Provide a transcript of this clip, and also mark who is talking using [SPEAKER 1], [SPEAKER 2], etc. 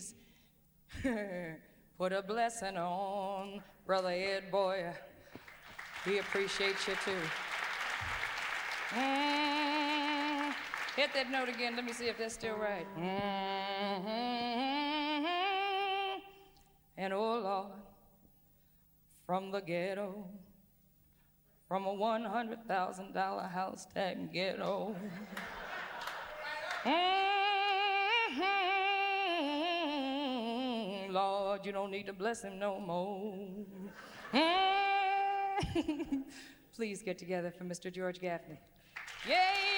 [SPEAKER 1] please put a blessing on Brother Ed, boy. We appreciate you too. Hit that note again. Let me see if that's still right. And oh Lord, from the ghetto, from a $100,000 house tag ghetto. Lord, you don't need to bless him no more. Please get together for Mr. George Gaffney. Yay!